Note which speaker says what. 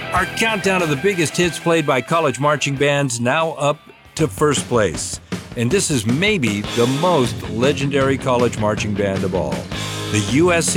Speaker 1: Our countdown of the biggest hits played by college marching bands now up to first place. And this is maybe the most legendary college marching band of all. The USC